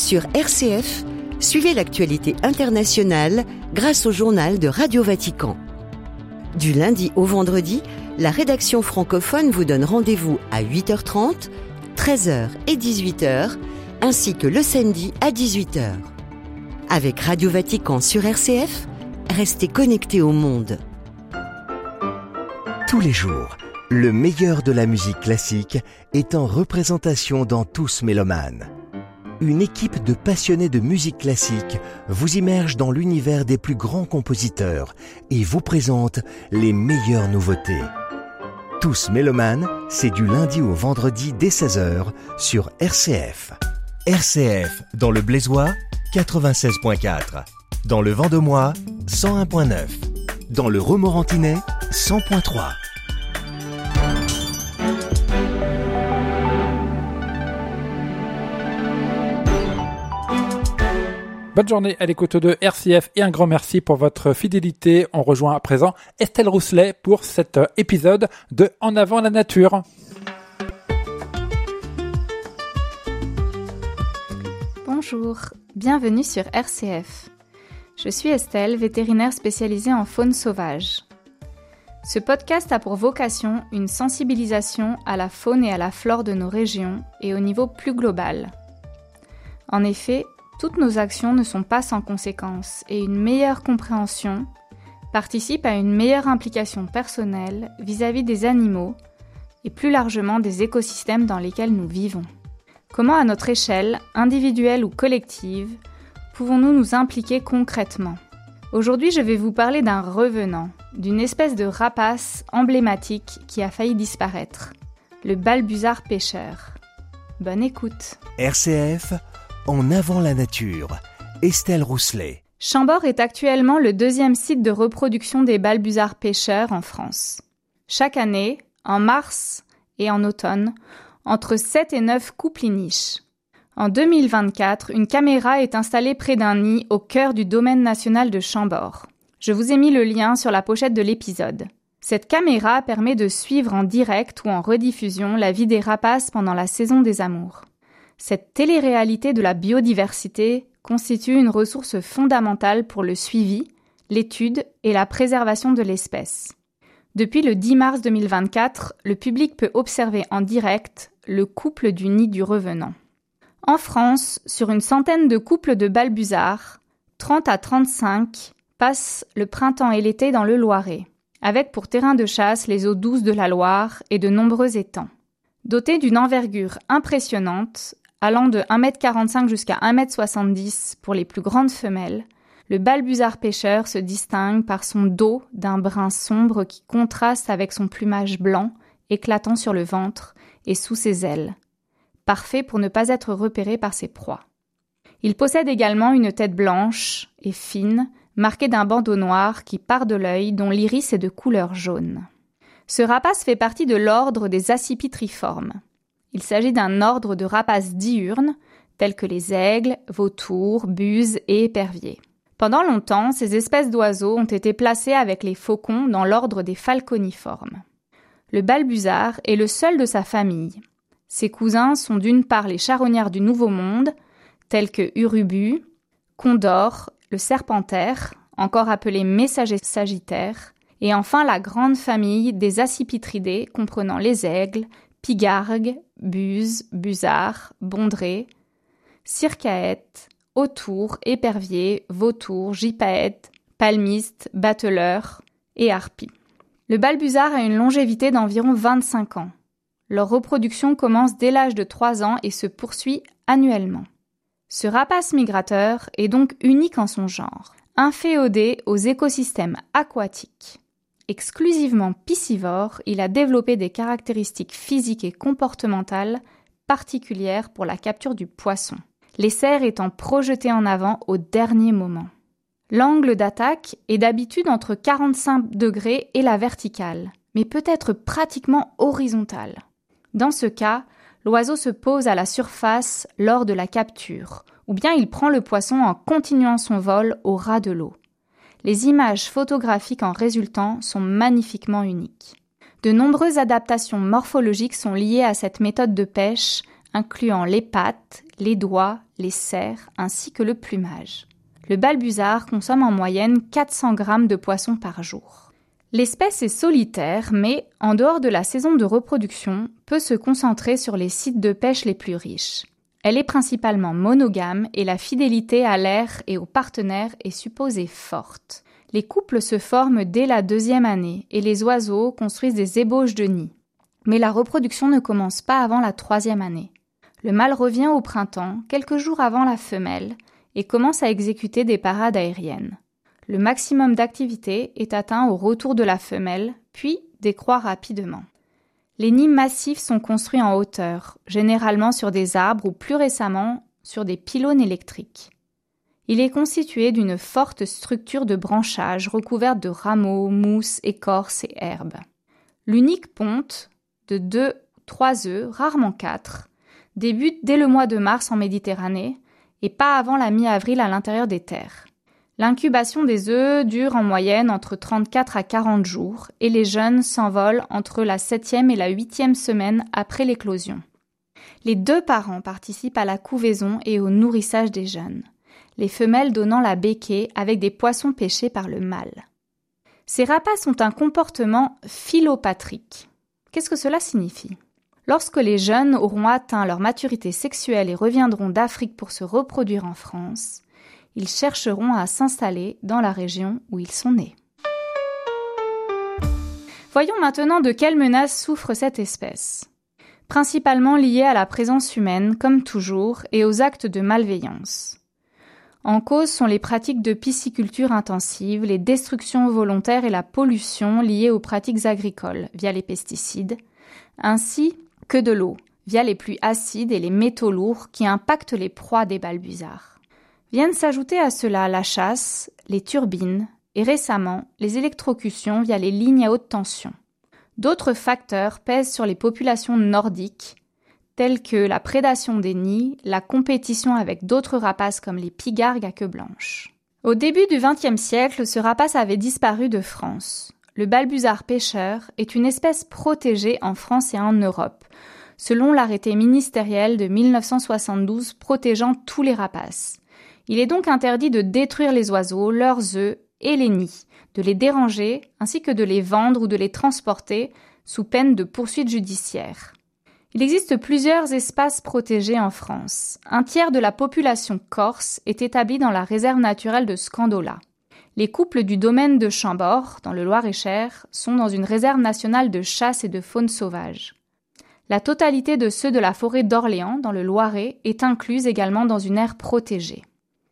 Sur RCF, suivez l'actualité internationale grâce au journal de Radio Vatican. Du lundi au vendredi, la rédaction francophone vous donne rendez-vous à 8h30, 13h et 18h, ainsi que le samedi à 18h. Avec Radio Vatican sur RCF, restez connectés au monde. Tous les jours, le meilleur de la musique classique est en représentation dans Tous Mélomanes. Une équipe de passionnés de musique classique vous immerge dans l'univers des plus grands compositeurs et vous présente les meilleures nouveautés. Tous Mélomanes, c'est du lundi au vendredi dès 16h sur RCF. RCF, dans le Blésois, 96.4. Dans le Vendomois, 101.9. Dans le Romorantinais, 100.3. Bonne journée à l'écoute de RCF et un grand merci pour votre fidélité. On rejoint à présent Estelle Rousselet pour cet épisode de En avant la nature. Bonjour, bienvenue sur RCF. Je suis Estelle, vétérinaire spécialisée en faune sauvage. Ce podcast a pour vocation une sensibilisation à la faune et à la flore de nos régions et au niveau plus global. En effet, toutes nos actions ne sont pas sans conséquences et une meilleure compréhension participe à une meilleure implication personnelle vis-à-vis des animaux et plus largement des écosystèmes dans lesquels nous vivons. Comment à notre échelle, individuelle ou collective, pouvons-nous nous impliquer concrètement ? Aujourd'hui, je vais vous parler d'un revenant, d'une espèce de rapace emblématique qui a failli disparaître, le balbuzard pêcheur. Bonne écoute. RCF, En avant la nature, Estelle Rousselet. Chambord est actuellement le deuxième site de reproduction des balbuzards pêcheurs en France. Chaque année, en mars et en automne, entre 7 et 9 couples y nichent. En 2024, une caméra est installée près d'un nid au cœur du domaine national de Chambord. Je vous ai mis le lien sur la pochette de l'épisode. Cette caméra permet de suivre en direct ou en rediffusion la vie des rapaces pendant la saison des amours. Cette télé-réalité de la biodiversité constitue une ressource fondamentale pour le suivi, l'étude et la préservation de l'espèce. Depuis le 10 mars 2024, le public peut observer en direct le couple du nid du revenant. En France, sur une centaine de couples de balbuzards, 30 à 35 passent le printemps et l'été dans le Loiret, avec pour terrain de chasse les eaux douces de la Loire et de nombreux étangs. Dotés d'une envergure impressionnante, allant de 1,45 m jusqu'à 1,70 m pour les plus grandes femelles, le balbuzard pêcheur se distingue par son dos d'un brun sombre qui contraste avec son plumage blanc éclatant sur le ventre et sous ses ailes, parfait pour ne pas être repéré par ses proies. Il possède également une tête blanche et fine, marquée d'un bandeau noir qui part de l'œil dont l'iris est de couleur jaune. Ce rapace fait partie de l'ordre des accipitriformes. Il s'agit d'un ordre de rapaces diurnes, tels que les aigles, vautours, buses et éperviers. Pendant longtemps, ces espèces d'oiseaux ont été placées avec les faucons dans l'ordre des falconiformes. Le balbuzard est le seul de sa famille. Ses cousins sont d'une part les charognards du Nouveau Monde, tels que Urubu, Condor, le serpentaire, encore appelé messager sagittaire, et enfin la grande famille des accipitridés comprenant les aigles, pigargues, buses, busards, bondrées, circaètes, autours, éperviers, vautours, gypaètes, palmistes, bateleurs et harpies. Le balbuzard a une longévité d'environ 25 ans. Leur reproduction commence dès l'âge de 3 ans et se poursuit annuellement. Ce rapace migrateur est donc unique en son genre, inféodé aux écosystèmes aquatiques. Exclusivement piscivore, il a développé des caractéristiques physiques et comportementales particulières pour la capture du poisson, les serres étant projetées en avant au dernier moment. L'angle d'attaque est d'habitude entre 45 degrés et la verticale, mais peut être pratiquement horizontale. Dans ce cas, l'oiseau se pose à la surface lors de la capture, ou bien il prend le poisson en continuant son vol au ras de l'eau. Les images photographiques en résultant sont magnifiquement uniques. De nombreuses adaptations morphologiques sont liées à cette méthode de pêche, incluant les pattes, les doigts, les serres ainsi que le plumage. Le balbuzard consomme en moyenne 400 grammes de poisson par jour. L'espèce est solitaire, mais, en dehors de la saison de reproduction, peut se concentrer sur les sites de pêche les plus riches. Elle est principalement monogame et la fidélité à l'air et aux partenaires est supposée forte. Les couples se forment dès la 2e année et les oiseaux construisent des ébauches de nids. Mais la reproduction ne commence pas avant la 3e année. Le mâle revient au printemps, quelques jours avant la femelle, et commence à exécuter des parades aériennes. Le maximum d'activité est atteint au retour de la femelle, puis décroît rapidement. Les nids massifs sont construits en hauteur, généralement sur des arbres ou plus récemment sur des pylônes électriques. Il est constitué d'une forte structure de branchage recouverte de rameaux, mousses, écorces et herbes. L'unique ponte, de 2-3 œufs, rarement 4, débute dès le mois de mars en Méditerranée et pas avant la mi-avril à l'intérieur des terres. L'incubation des œufs dure en moyenne entre 34 à 40 jours et les jeunes s'envolent entre la 7e et la 8e semaine après l'éclosion. Les 2 parents participent à la couvaison et au nourrissage des jeunes, les femelles donnant la béquée avec des poissons pêchés par le mâle. Ces rapaces ont un comportement philopatrique. Qu'est-ce que cela signifie ? Lorsque les jeunes auront atteint leur maturité sexuelle et reviendront d'Afrique pour se reproduire en France, ils chercheront à s'installer dans la région où ils sont nés. Voyons maintenant de quelles menaces souffre cette espèce. Principalement liées à la présence humaine, comme toujours, et aux actes de malveillance. En cause sont les pratiques de pisciculture intensive, les destructions volontaires et la pollution liée aux pratiques agricoles via les pesticides, ainsi que de l'eau via les pluies acides et les métaux lourds qui impactent les proies des balbuzards. Viennent s'ajouter à cela la chasse, les turbines et récemment les électrocutions via les lignes à haute tension. D'autres facteurs pèsent sur les populations nordiques, tels que la prédation des nids, la compétition avec d'autres rapaces comme les pigargues à queue blanche. Au début du XXe siècle, ce rapace avait disparu de France. Le balbuzard pêcheur est une espèce protégée en France et en Europe, selon l'arrêté ministériel de 1972 protégeant tous les rapaces. Il est donc interdit de détruire les oiseaux, leurs œufs et les nids, de les déranger ainsi que de les vendre ou de les transporter sous peine de poursuites judiciaires. Il existe plusieurs espaces protégés en France. Un tiers de la population corse est établie dans la réserve naturelle de Scandola. Les couples du domaine de Chambord, dans le Loir-et-Cher, sont dans une réserve nationale de chasse et de faune sauvage. La totalité de ceux de la forêt d'Orléans, dans le Loiret, est incluse également dans une aire protégée.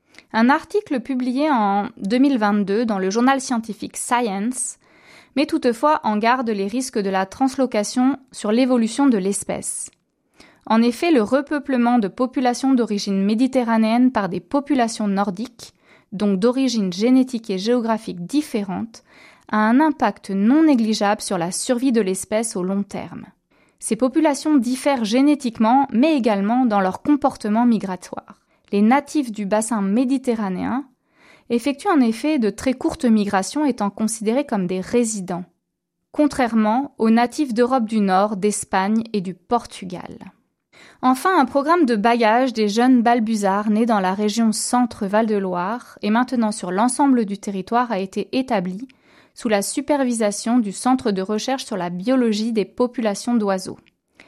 Un article publié en 2022 dans le journal scientifique Science met toutefois en garde les risques de la translocation sur l'évolution de l'espèce. En effet, le repeuplement de populations d'origine méditerranéenne par des populations nordiques, donc d'origine génétique et géographique différente, a un impact non négligeable sur la survie de l'espèce au long terme. Ces populations diffèrent génétiquement, mais également dans leur comportement migratoire. Les natifs du bassin méditerranéen effectuent en effet de très courtes migrations étant considérés comme des résidents, contrairement aux natifs d'Europe du Nord, d'Espagne et du Portugal. Enfin, un programme de bagage des jeunes balbuzards nés dans la région Centre-Val-de-Loire et maintenant sur l'ensemble du territoire a été établi sous la supervision du Centre de recherche sur la biologie des populations d'oiseaux.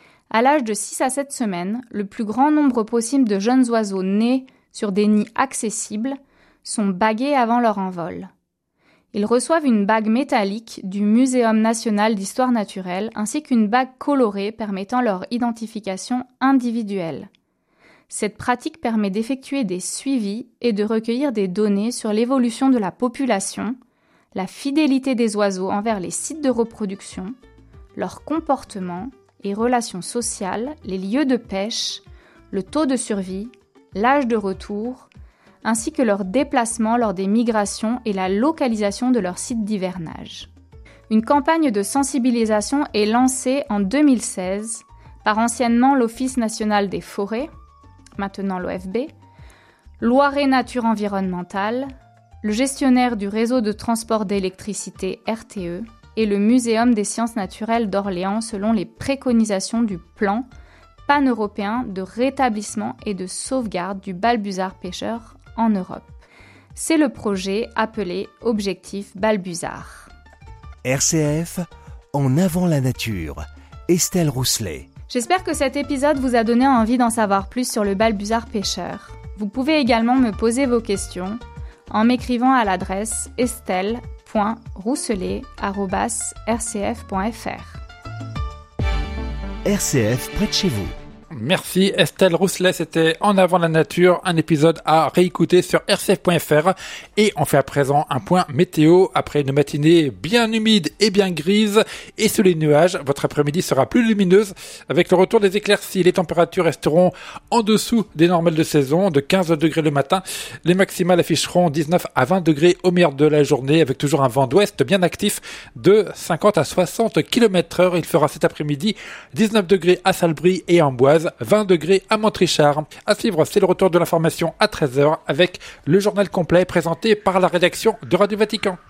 À l'âge de 6 à 7 semaines, le plus grand nombre possible de jeunes oiseaux nés sur des nids accessibles sont bagués avant leur envol. Ils reçoivent une bague métallique du Muséum national d'histoire naturelle ainsi qu'une bague colorée permettant leur identification individuelle. Cette pratique permet d'effectuer des suivis et de recueillir des données sur l'évolution de la population, la fidélité des oiseaux envers les sites de reproduction, leur comportement et relations sociales, les lieux de pêche, le taux de survie, l'âge de retour, ainsi que leur déplacement lors des migrations et la localisation de leur site d'hivernage. Une campagne de sensibilisation est lancée en 2016 par anciennement l'Office national des forêts, maintenant l'OFB, Loiret Nature Environnementale, le gestionnaire du réseau de transport d'électricité RTE et le Muséum des sciences naturelles d'Orléans selon les préconisations du plan pan-européen de rétablissement et de sauvegarde du balbuzard pêcheur en Europe. C'est le projet appelé Objectif Balbuzard. RCF, en avant la nature. Estelle Rousselet. J'espère que cet épisode vous a donné envie d'en savoir plus sur le balbuzard pêcheur. Vous pouvez également me poser vos questions en m'écrivant à l'adresse estelle.rousselet@rcf.fr. RCF près de chez vous. Merci Estelle Rousselet, c'était En avant la nature, un épisode à réécouter sur rcf.fr. Et on fait à présent un point météo. Après une matinée bien humide et bien grise et sous les nuages, votre après-midi sera plus lumineuse avec le retour des éclaircies. Les températures resteront en dessous des normales de saison, de 15 degrés le matin. Les maximales afficheront 19 à 20 degrés au meilleur de la journée avec toujours un vent d'ouest bien actif de 50 à 60 km/h. Il fera cet après-midi 19 degrés à Salbris et Amboise, 20 degrés à Montrichard. À suivre, c'est le retour de l'information à 13h avec le journal complet présenté par la rédaction de Radio Vatican.